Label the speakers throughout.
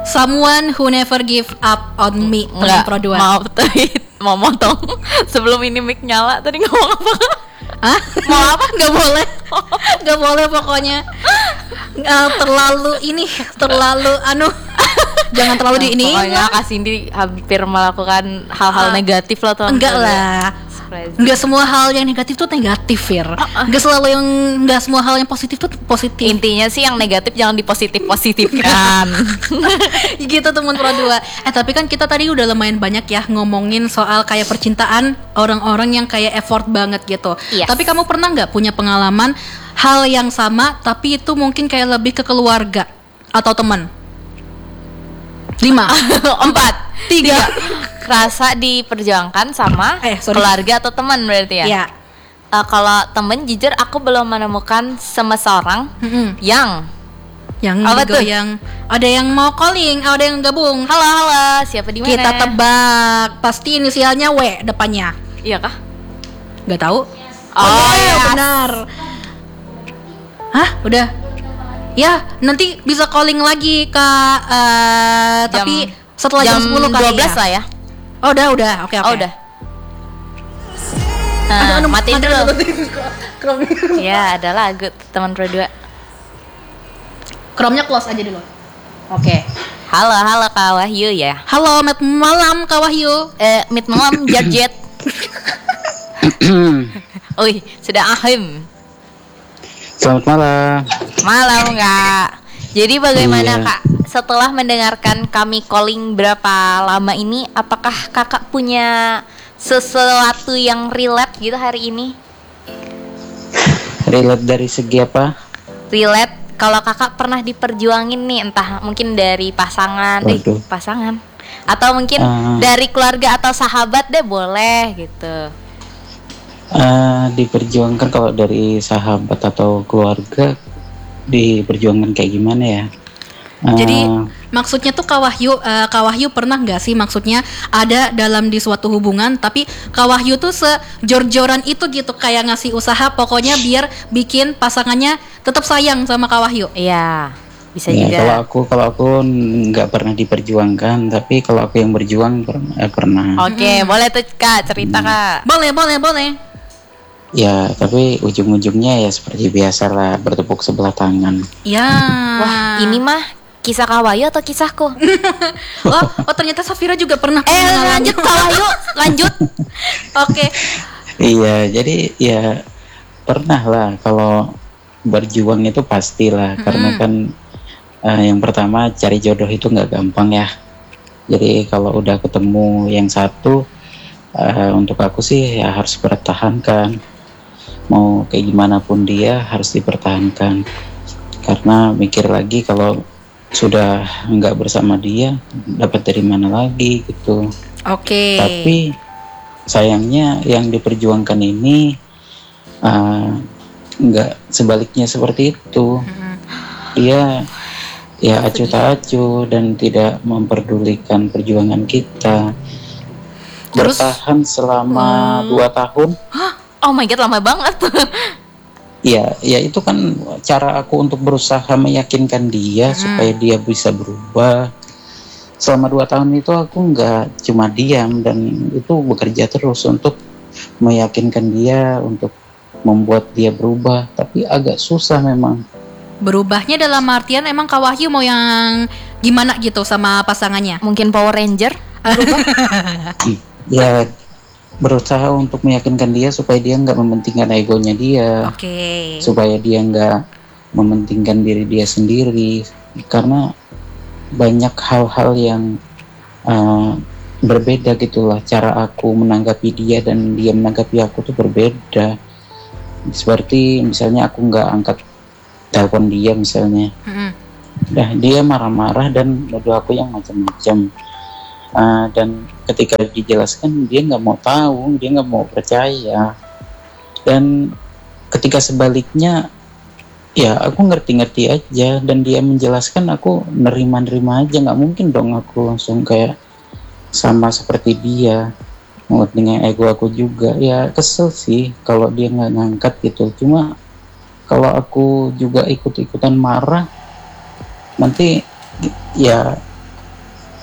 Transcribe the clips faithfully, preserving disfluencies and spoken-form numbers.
Speaker 1: Someone who never give up on me. Teman Pro dua.
Speaker 2: Maaf tadi mau motong. Sebelum ini mic nyala tadi ngomong apa?
Speaker 1: Hah? Mau apa? Gak boleh. Gak boleh pokoknya. Uh, terlalu ini, terlalu anu. Jangan terlalu di ini.
Speaker 2: Pokoknya Kak Cindy hampir melakukan hal-hal uh, negatif lah tuh.
Speaker 1: Enggak lah. Enggak semua hal yang negatif tuh negatif, Fir. Enggak selalu yang enggak semua hal yang positif tuh positif.
Speaker 2: Intinya sih yang negatif jangan dipositif-positifkan.
Speaker 1: Gitu teman Pro dua. Eh tapi kan kita tadi udah lumayan banyak ya ngomongin soal kayak percintaan orang-orang yang kayak effort banget gitu. Yes. Tapi kamu pernah enggak punya pengalaman hal yang sama tapi itu mungkin kayak lebih ke keluarga atau teman? Lima,
Speaker 2: empat, tiga. Rasa diperjuangkan sama eh, keluarga atau teman berarti ya?
Speaker 1: Iya.
Speaker 2: Uh, kalau temen jujur aku belum menemukan sama seorang mm-hmm. yang
Speaker 1: yang apa tuh? Yang ada yang mau calling, ada yang gabung.
Speaker 2: Halo halo, siapa di mana?
Speaker 1: Kita tebak, pasti inisialnya W depannya.
Speaker 2: Iya kah?
Speaker 1: Gak tahu.
Speaker 2: Oh, oh iya
Speaker 1: yes. Benar. Hah, udah. Ya, nanti bisa calling lagi Kak. Uh, jam, tapi setelah jam, jam sepuluh kali
Speaker 2: dua belas
Speaker 1: ya.
Speaker 2: Lah ya.
Speaker 1: Oh, udah, udah. Oke, oke.
Speaker 2: Oh, udah. Nah, aduh, matiin dulu. Ya, ada lagu teman Pro dua.
Speaker 1: Chrome-nya close aja dulu. Oke. Okay.
Speaker 2: Halo, halo Kak Wahyu ya.
Speaker 1: Halo, mid malam Kak Wahyu.
Speaker 2: Eh, mid malam Jarjet. Ui, sudah ahim.
Speaker 3: Selamat malam.
Speaker 2: Malam Kak. Jadi bagaimana
Speaker 3: iya.
Speaker 2: Kak? Setelah mendengarkan kami calling berapa lama ini, apakah Kakak punya sesuatu yang relate gitu hari ini?
Speaker 3: Relate dari segi apa?
Speaker 2: Relate kalau Kakak pernah diperjuangin nih, entah mungkin dari pasangan, eh, pasangan, atau mungkin uh, dari keluarga atau sahabat deh boleh gitu.
Speaker 3: Uh, diperjuangkan kalau dari sahabat atau keluarga, diperjuangkan kayak gimana ya? Uh,
Speaker 1: Jadi maksudnya tuh Kak Wahyu, uh, Kak Wahyu pernah nggak sih maksudnya ada dalam di suatu hubungan, tapi Kak Wahyu tuh sejor-joran itu gitu kayak ngasih usaha pokoknya biar bikin pasangannya tetap sayang sama Kak Wahyu.
Speaker 2: Iya, bisa
Speaker 3: ya,
Speaker 2: juga.
Speaker 3: Kalau aku kalau aku nggak pernah diperjuangkan, tapi kalau aku yang berjuang per- eh, pernah.
Speaker 2: Oke, okay, hmm. boleh tuh Kak cerita hmm. Kak.
Speaker 1: Boleh, boleh, boleh.
Speaker 3: Ya, tapi ujung-ujungnya ya seperti biasa lah, bertepuk sebelah tangan.
Speaker 1: Ya.
Speaker 2: Wah, ini mah kisah Kak Wahyu atau kisahku?
Speaker 1: oh, oh ternyata Safira juga pernah.
Speaker 2: Eh, lanjut Kak Wahyu, lanjut.
Speaker 1: Oke. Okay.
Speaker 3: Iya, jadi ya pernah lah kalau berjuang itu pastilah, mm-hmm. karena kan uh, yang pertama cari jodoh itu nggak gampang ya. Jadi kalau udah ketemu yang satu, uh, untuk aku sih ya harus pertahankan. Mau kayak gimana pun dia harus dipertahankan, karena mikir lagi kalau sudah nggak bersama dia dapat dari mana lagi gitu.
Speaker 1: Oke. Okay.
Speaker 3: Tapi sayangnya yang diperjuangkan ini uh, nggak sebaliknya seperti itu. Mm-hmm. Dia ya acuh tak acuh dan tidak memperdulikan perjuangan kita. Terus? Bertahan selama hmm. dua tahun.
Speaker 2: Oh my god, lama banget.
Speaker 3: Ya, ya itu kan cara aku untuk berusaha meyakinkan dia hmm. supaya dia bisa berubah. Selama dua tahun itu aku nggak cuma diam dan itu bekerja terus untuk meyakinkan dia, untuk membuat dia berubah. Tapi agak susah memang.
Speaker 1: Berubahnya dalam artian emang Kak Wahyu mau yang gimana gitu sama pasangannya?
Speaker 2: Mungkin Power Ranger? Berubah?
Speaker 3: Ya, berusaha untuk meyakinkan dia supaya dia nggak mementingkan egonya dia,
Speaker 1: okay.
Speaker 3: supaya dia nggak mementingkan diri dia sendiri, karena banyak hal-hal yang uh, berbeda gitulah cara aku menanggapi dia dan dia menanggapi aku tuh berbeda. Seperti misalnya aku nggak angkat telepon dia misalnya, mm-hmm. dah dia marah-marah dan nuduh aku yang macam-macam. Uh, dan ketika dijelaskan dia nggak mau tahu, dia nggak mau percaya. Dan ketika sebaliknya ya aku ngerti-ngerti aja dan dia menjelaskan aku nerima-nerima aja, nggak mungkin dong aku langsung kayak sama seperti dia dengan ego aku juga. Ya kesel sih kalau dia nggak ngangkat gitu. Cuma kalau aku juga ikut-ikutan marah nanti ya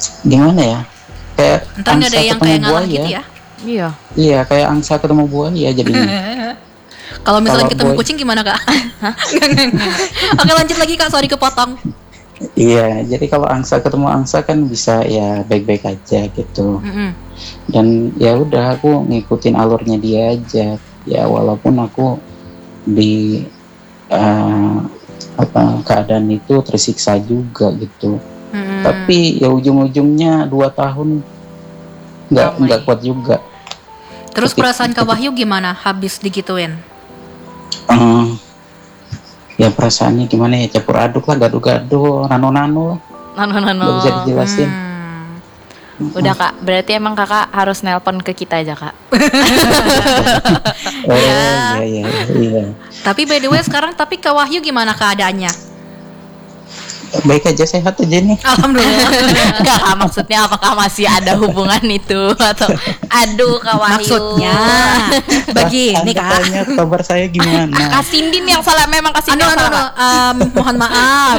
Speaker 3: gimana ya? Kayak
Speaker 1: Entar nggak ada yang kayak ngalah gitu ya?
Speaker 2: Iya.
Speaker 3: Iya, kayak angsa ketemu buaya jadinya.
Speaker 1: Kalau misalnya ketemu boy... kucing gimana kak? Oke lanjut lagi kak, sorry kepotong.
Speaker 3: Iya, jadi kalau angsa ketemu angsa kan bisa ya baik-baik aja gitu. Mm-hmm. Dan ya udah aku ngikutin alurnya dia aja. Ya walaupun aku di uh, apa keadaan itu tersiksa juga gitu. Mm-hmm. Tapi ya ujung-ujungnya dua tahun nggak oh nggak kuat juga.
Speaker 1: Terus Ketik, perasaan Kak Wahyu gimana habis digituin?
Speaker 3: Um, ya perasaannya gimana ya, campur aduk lah, gaduh-gaduh, nano-nano,
Speaker 2: nano-nano,
Speaker 3: nggak bisa dijelasin.
Speaker 2: Hmm. Udah kak, berarti emang kakak harus nelpon ke kita aja kak.
Speaker 3: Oh ya. iya iya iya.
Speaker 1: Tapi by the way sekarang tapi Kak Wahyu gimana keadaannya?
Speaker 3: Baik aja, sehat aja nih.
Speaker 2: Alhamdulillah. Enggak kak, maksudnya apakah masih ada hubungan itu atau aduh Kak Wahyu.
Speaker 1: Maksudnya begini kak.
Speaker 3: Tanya kabar saya gimana?
Speaker 2: Kak Sindin yang salah, memang Kak Sindin
Speaker 1: yang salah. No, no. Um, mohon maaf.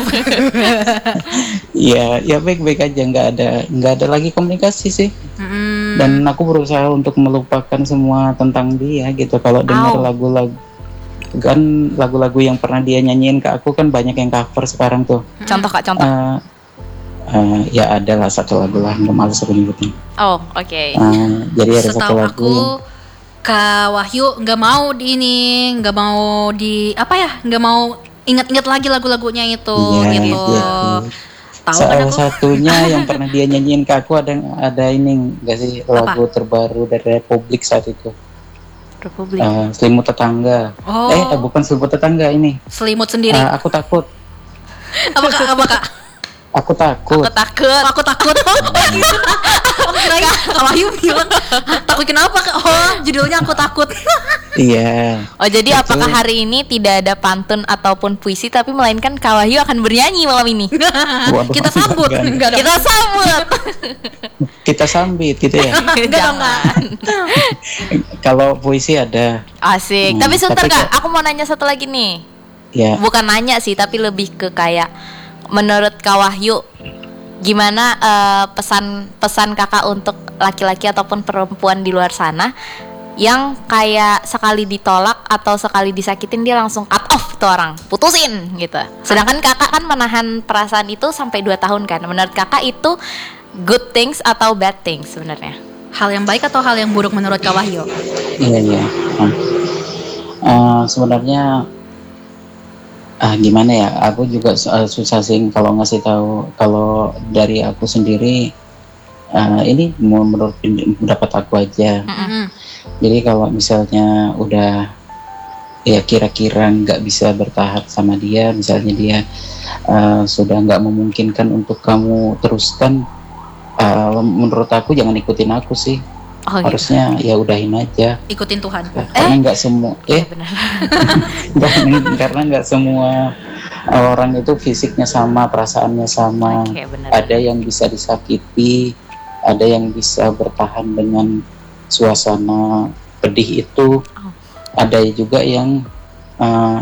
Speaker 3: Iya, ya baik-baik aja, nggak ada nggak ada lagi komunikasi sih. Mm. Dan aku berusaha untuk melupakan semua tentang dia gitu. Kalau dengar lagu-lagu kan lagu-lagu yang pernah dia nyanyiin ke aku kan banyak yang cover sekarang tuh.
Speaker 2: Contoh kak, contoh. Uh,
Speaker 3: uh, ya ada lah satu lagu lah, nggak malas aku nyebutin.
Speaker 2: Oh oke. Okay.
Speaker 3: Uh, jadi ada
Speaker 1: Setahu
Speaker 3: satu lagu.
Speaker 1: Aku, yang... Kak Wahyu nggak mau di ini, nggak mau di apa ya, nggak mau ingat-ingat lagi lagu-lagunya itu,
Speaker 3: ya,
Speaker 1: gitu.
Speaker 3: Ya,
Speaker 1: Tahu
Speaker 3: salah
Speaker 1: kan aku?
Speaker 3: Satunya yang pernah dia nyanyiin ke aku ada ada ini nggak sih, lagu apa? Terbaru dari Republik saat itu.
Speaker 2: Republik.
Speaker 3: Uh, selimut tetangga.
Speaker 1: Oh.
Speaker 3: Eh, bukan selimut tetangga ini.
Speaker 1: Selimut sendiri.
Speaker 3: Uh, aku takut.
Speaker 1: Apa kak? Apa kak?
Speaker 3: Aku takut.
Speaker 2: Aku takut.
Speaker 1: Aku takut. Oh gitu. Aku kira Kak Wahyu bilang takut kenapa kak? Oh judulnya aku takut.
Speaker 3: Iya.
Speaker 2: Oh jadi betul. Apakah hari ini tidak ada pantun ataupun puisi, tapi melainkan Kak Wahyu akan bernyanyi malam ini?
Speaker 3: Waduh,
Speaker 1: kita sambut.
Speaker 2: Kita sambut.
Speaker 3: Kita sambit gitu ya.
Speaker 2: Jangan.
Speaker 3: Kalau puisi ada.
Speaker 2: Asik. Hmm, tapi sebentar kak, aku mau nanya satu lagi nih.
Speaker 3: Ya.
Speaker 2: Bukan nanya sih, tapi lebih ke kayak menurut Kak Wahyu gimana uh, pesan pesan kakak untuk laki-laki ataupun perempuan di luar sana yang kayak sekali ditolak atau sekali disakitin dia langsung cut off tuh orang, putusin gitu. Sedangkan kakak kan menahan perasaan itu sampai dua tahun kan. Menurut kakak itu good things atau bad things sebenarnya?
Speaker 1: Hal yang baik atau hal yang buruk menurut Kak Wahyu?
Speaker 3: Iya iya. Uh, sebenarnya ah gimana ya? Aku juga uh, susah sih kalau ngasih tahu. Kalau dari aku sendiri, uh, ini menurut pendapat aku aja. Mm-hmm. Jadi kalau misalnya udah ya kira-kira nggak bisa bertahan sama dia, misalnya dia uh, sudah nggak memungkinkan untuk kamu teruskan. Uh, menurut aku jangan ikutin aku sih. Oh, harusnya gitu. Ya udahin aja.
Speaker 1: Ikutin Tuhan.
Speaker 3: Nah, karena nggak semua, eh, ya, karena nggak semua orang itu fisiknya sama, perasaannya sama. Okay, ada yang bisa disakiti, ada yang bisa bertahan dengan suasana pedih itu. Oh. Ada juga yang uh,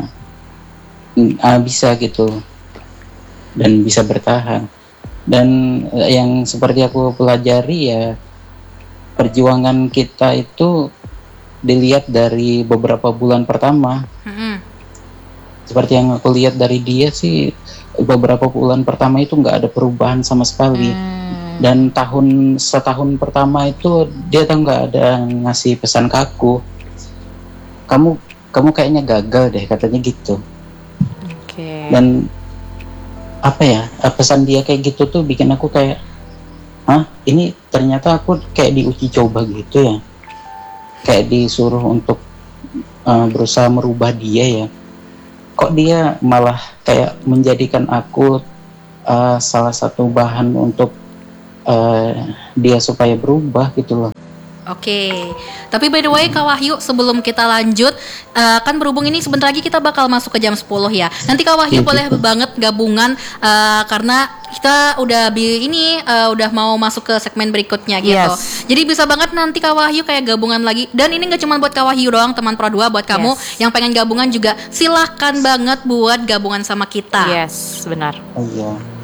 Speaker 3: uh, bisa gitu dan bisa bertahan. Dan yang seperti aku pelajari ya, perjuangan kita itu dilihat dari beberapa bulan pertama. Mm-hmm. Seperti yang aku lihat dari dia sih, beberapa bulan pertama itu nggak ada perubahan sama sekali. Mm. Dan tahun setahun pertama itu dia tuh nggak ada ngasih pesan ke aku. Kamu kamu kayaknya gagal deh, katanya gitu.
Speaker 2: Okay.
Speaker 3: Dan apa ya, pesan dia kayak gitu tuh bikin aku kayak, hah, ini ternyata aku kayak diuji coba gitu ya, kayak disuruh untuk uh, berusaha merubah dia ya. Kok dia malah kayak menjadikan aku uh, salah satu bahan untuk uh, dia supaya berubah gitu loh.
Speaker 1: Oke, tapi by the way Kak Wahyu, sebelum kita lanjut, uh, kan berhubung ini sebentar lagi kita bakal masuk ke jam sepuluh ya. Nanti Kak Wahyu ya, boleh gitu. banget gabungan uh, karena kita udah bi- ini uh, udah mau masuk ke segmen berikutnya gitu. Yes. Jadi bisa banget nanti Kak Wahyu kayak gabungan lagi. Dan ini gak cuma buat Kak Wahyu doang, teman Pro dua, buat kamu yes. yang pengen gabungan juga silahkan banget buat gabungan sama kita.
Speaker 2: Yes, benar.
Speaker 3: Oh iya.